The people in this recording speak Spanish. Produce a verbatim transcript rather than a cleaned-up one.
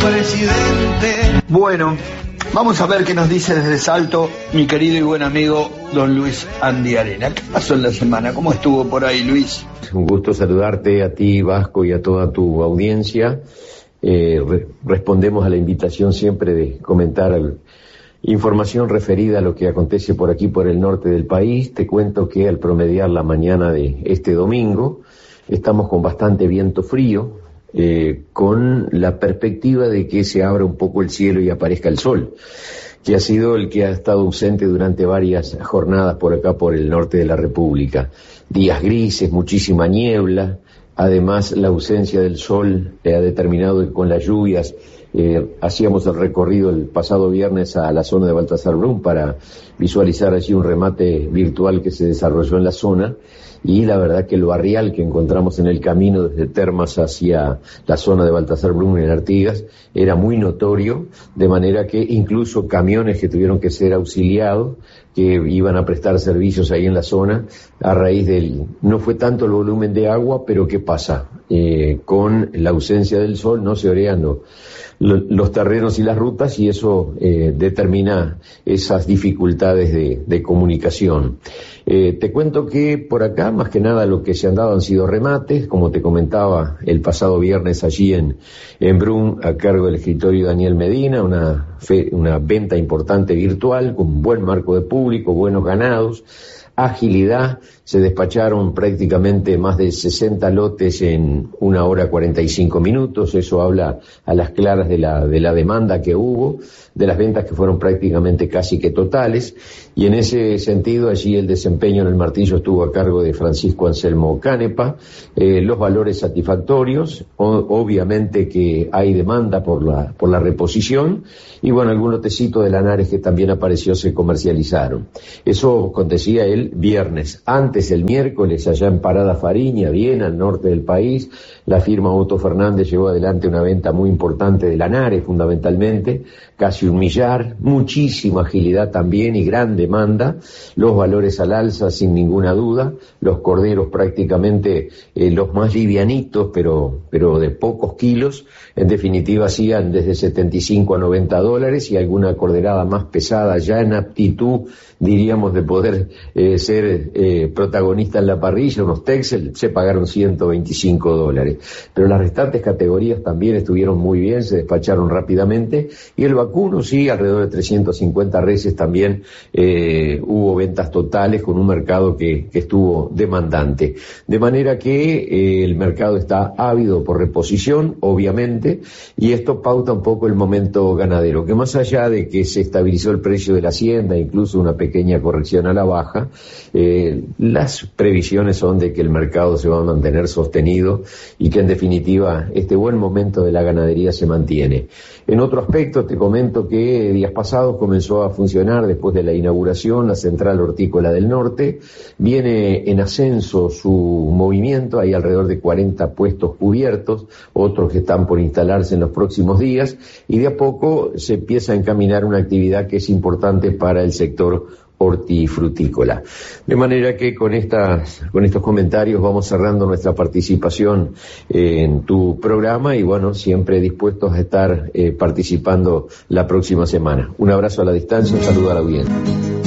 presidente. Bueno, vamos a ver qué nos dice desde Salto mi querido y buen amigo don Luis Andy Arena. ¿Qué pasó en la semana? ¿Cómo estuvo por ahí, Luis? Un gusto saludarte a ti, Vasco, y a toda tu audiencia. Eh, re- respondemos a la invitación siempre de comentar el, información referida a lo que acontece por aquí, por el norte del país. Te cuento que al promediar la mañana de este domingo, estamos con bastante viento frío, eh, con la perspectiva de que se abra un poco el cielo y aparezca el sol, que ha sido el que ha estado ausente durante varias jornadas por acá, por el norte de la República. Días grises, muchísima niebla. Además, la ausencia del sol eh, ha determinado que con las lluvias eh, hacíamos el recorrido el pasado viernes a la zona de Baltasar Brum para visualizar allí un remate virtual que se desarrolló en la zona, y la verdad que el barrial que encontramos en el camino desde Termas hacia la zona de Baltasar Brum en Artigas era muy notorio, de manera que incluso camiones que tuvieron que ser auxiliados, que iban a prestar servicios ahí en la zona, a raíz del, no fue tanto el volumen de agua, pero ¿qué pasa? Eh, con la ausencia del sol no se orean lo, lo, los terrenos y las rutas, y eso eh, determina esas dificultades de, de comunicación. Eh, te cuento que por acá, más que nada, lo que se han dado han sido remates, como te comentaba el pasado viernes allí en, en Brum, a cargo del escritorio Daniel Medina, una, fe, una venta importante virtual, con buen marco de público, buenos ganados, agilidad. Se despacharon prácticamente más de sesenta lotes en una hora cuarenta y cinco minutos. Eso habla a las claras de la, de la demanda que hubo, de las ventas que fueron prácticamente casi que totales, y en ese sentido allí el desempeño en el martillo estuvo a cargo de Francisco Anselmo Canepa. Eh, los valores satisfactorios, o, obviamente que hay demanda por la, por la reposición, y bueno, algún lotecito de Lanares que también apareció se comercializaron. Eso acontecía el viernes. Antes, el miércoles, allá en Parada Fariña, bien al norte del país, la firma Otto Fernández llevó adelante una venta muy importante de Lanares, fundamentalmente, casi un millar, muchísima agilidad también y gran demanda, los valores al alza sin ninguna duda, los corderos prácticamente eh, los más livianitos, pero, pero de pocos kilos, en definitiva hacían desde setenta y cinco a noventa dólares, y alguna corderada más pesada ya en aptitud, diríamos, de poder eh, ser eh, protagonista en la parrilla, unos Texel, se pagaron ciento veinticinco dólares. Pero las restantes categorías también estuvieron muy bien, se despacharon rápidamente, y el vacuno sí, alrededor de trescientas cincuenta reses también eh, hubo ventas totales, con un mercado que, que estuvo demandante. De manera que eh, el mercado está ávido por reposición, obviamente, y esto pauta un poco el momento ganadero, que más allá de que se estabilizó el precio de la hacienda, incluso una pequeña corrección a la baja, eh, las previsiones son de que el mercado se va a mantener sostenido y que en definitiva este buen momento de la ganadería se mantiene. En otro aspecto te comento que días pasados comenzó a funcionar, después de la inauguración, la Central Hortícola del Norte. Viene en ascenso su movimiento, hay alrededor de cuarenta puestos cubiertos, otros que están por instalarse en los próximos días, y de a poco se empieza a encaminar una actividad que es importante para el sector hortifrutícola. De manera que con estas, con estos comentarios vamos cerrando nuestra participación en tu programa, y bueno, siempre dispuestos a estar eh, participando la próxima semana. Un abrazo a la distancia, un saludo a la audiencia.